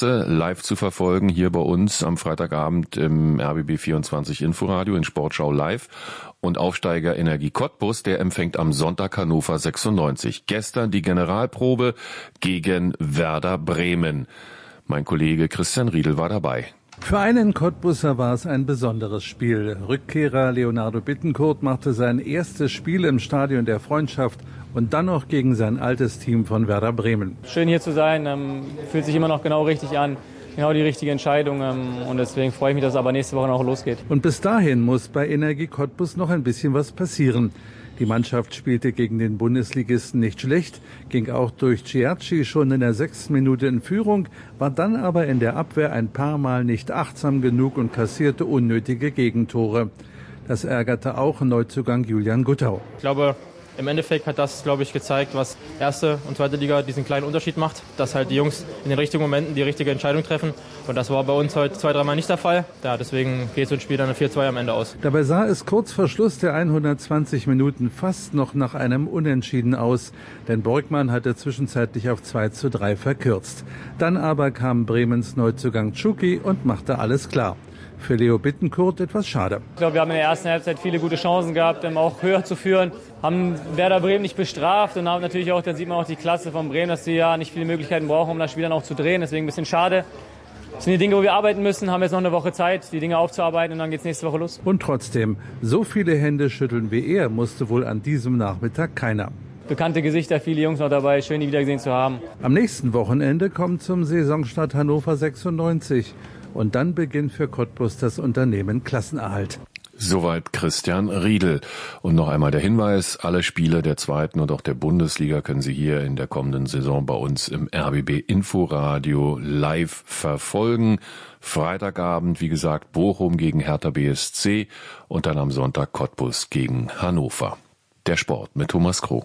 klasse, live zu verfolgen hier bei uns am Freitagabend im RBB 24 Inforadio in Sportschau Live. Und Aufsteiger Energie Cottbus, der empfängt am Sonntag Hannover 96. Gestern die Generalprobe gegen Werder Bremen. Mein Kollege Christian Riedel war dabei. Für einen Cottbuser war es ein besonderes Spiel. Rückkehrer Leonardo Bittencourt machte sein erstes Spiel im Stadion der Freundschaft und dann noch gegen sein altes Team von Werder Bremen. Schön hier zu sein, fühlt sich immer noch genau richtig an. Genau die richtige Entscheidung und deswegen freue ich mich, dass es aber nächste Woche noch losgeht. Und bis dahin muss bei Energie Cottbus noch ein bisschen was passieren. Die Mannschaft spielte gegen den Bundesligisten nicht schlecht, ging auch durch Ciacci schon in der 6. Minute in Führung, war dann aber in der Abwehr ein paar Mal nicht achtsam genug und kassierte unnötige Gegentore. Das ärgerte auch Neuzugang Julian Guttau. Ich glaube, im Endeffekt hat das, gezeigt, was erste und zweite Liga diesen kleinen Unterschied macht, dass halt die Jungs in den richtigen Momenten die richtige Entscheidung treffen. Und das war bei uns heute 2-3 Mal nicht der Fall. Ja, deswegen geht so ein Spiel dann 4-2 am Ende aus. Dabei sah es kurz vor Schluss der 120 Minuten fast noch nach einem Unentschieden aus, denn Borgmann hatte zwischenzeitlich auf 2-3 verkürzt. Dann aber kam Bremens Neuzugang Tschuki und machte alles klar. Für Leo Bittencourt etwas schade. Ich glaube, wir haben in der ersten Halbzeit viele gute Chancen gehabt, auch höher zu führen. Haben Werder Bremen nicht bestraft und haben natürlich auch, dann sieht man auch die Klasse von Bremen, dass sie ja nicht viele Möglichkeiten brauchen, um das Spiel dann auch zu drehen. Deswegen ein bisschen schade. Das sind die Dinge, wo wir arbeiten müssen. Haben jetzt noch eine Woche Zeit, die Dinge aufzuarbeiten und dann geht's nächste Woche los. Und trotzdem, so viele Hände schütteln wie er musste wohl an diesem Nachmittag keiner. Bekannte Gesichter, viele Jungs noch dabei. Schön, die wieder gesehen zu haben. Am nächsten Wochenende kommt zum Saisonstart Hannover 96. Und dann beginnt für Cottbus das Unternehmen Klassenerhalt. Soweit Christian Riedel. Und noch einmal der Hinweis, alle Spiele der zweiten und auch der Bundesliga können Sie hier in der kommenden Saison bei uns im RBB Inforadio live verfolgen. Freitagabend, wie gesagt, Bochum gegen Hertha BSC und dann am Sonntag Cottbus gegen Hannover. Der Sport mit Thomas Kroh.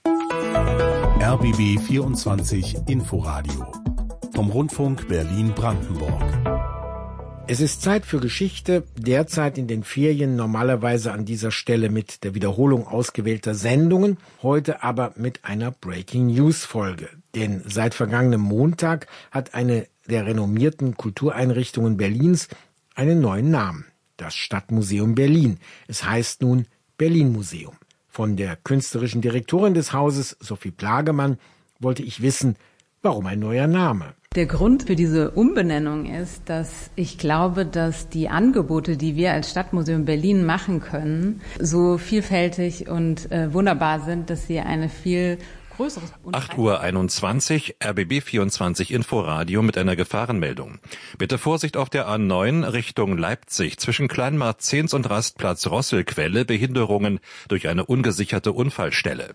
RBB 24 Inforadio vom Rundfunk Berlin-Brandenburg. Es ist Zeit für Geschichte, derzeit in den Ferien normalerweise an dieser Stelle mit der Wiederholung ausgewählter Sendungen, heute aber mit einer Breaking News Folge. Denn seit vergangenem Montag hat eine der renommierten Kultureinrichtungen Berlins einen neuen Namen, das Stadtmuseum Berlin. Es heißt nun Berlin Museum. Von der künstlerischen Direktorin des Hauses, Sophie Plagemann, wollte ich wissen, warum ein neuer Name? Der Grund für diese Umbenennung ist, dass ich glaube, dass die Angebote, die wir als Stadtmuseum Berlin machen können, so vielfältig und wunderbar sind, dass sie eine viel größeres... 8:21 Uhr, RBB 24 Inforadio mit einer Gefahrenmeldung. Bitte Vorsicht auf der A9 Richtung Leipzig zwischen Kleinmarzens und Rastplatz Rosselquelle, Behinderungen durch eine ungesicherte Unfallstelle.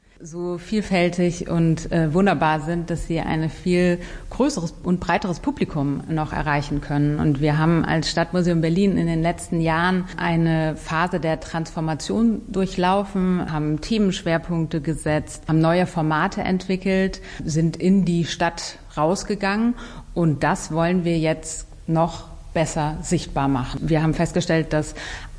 So vielfältig und wunderbar sind, dass sie ein viel größeres und breiteres Publikum noch erreichen können. Und wir haben als Stadtmuseum Berlin in den letzten Jahren eine Phase der Transformation durchlaufen, haben Themenschwerpunkte gesetzt, haben neue Formate entwickelt, sind in die Stadt rausgegangen und das wollen wir jetzt noch besser sichtbar machen. Wir haben festgestellt, dass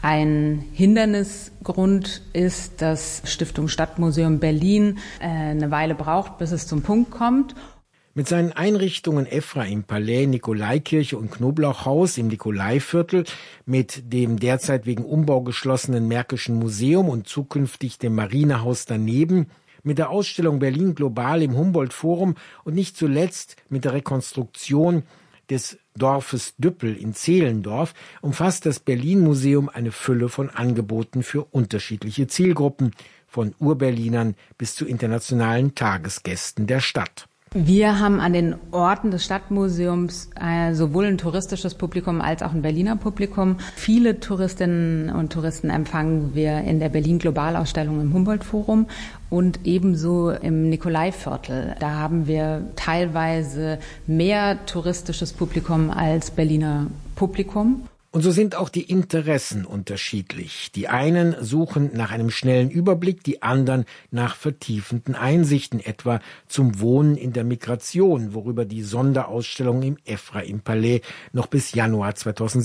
ein Hindernisgrund ist, dass Stiftung Stadtmuseum Berlin eine Weile braucht, bis es zum Punkt kommt. Mit seinen Einrichtungen Ephraim-Palais, Nikolaikirche und Knoblauchhaus im Nikolaiviertel, mit dem derzeit wegen Umbau geschlossenen Märkischen Museum und zukünftig dem Marinehaus daneben, mit der Ausstellung Berlin Global im Humboldt-Forum und nicht zuletzt mit der Rekonstruktion des Dorfes Düppel in Zehlendorf umfasst das Berlin-Museum eine Fülle von Angeboten für unterschiedliche Zielgruppen, von Urberlinern bis zu internationalen Tagesgästen der Stadt. Wir haben an den Orten des Stadtmuseums sowohl ein touristisches Publikum als auch ein Berliner Publikum. Viele Touristinnen und Touristen empfangen wir in der Berlin-Globalausstellung im Humboldt-Forum und ebenso im Nikolaiviertel. Da haben wir teilweise mehr touristisches Publikum als Berliner Publikum. Und so sind auch die Interessen unterschiedlich. Die einen suchen nach einem schnellen Überblick, die anderen nach vertiefenden Einsichten, etwa zum Wohnen in der Migration, worüber die Sonderausstellung im Ephraim-Palais noch bis Januar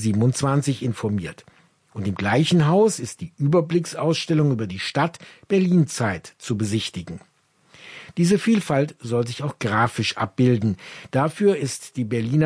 2027 informiert. Und im gleichen Haus ist die Überblicksausstellung über die Stadt Berlin-Zeit zu besichtigen. Diese Vielfalt soll sich auch grafisch abbilden. Dafür ist die Berliner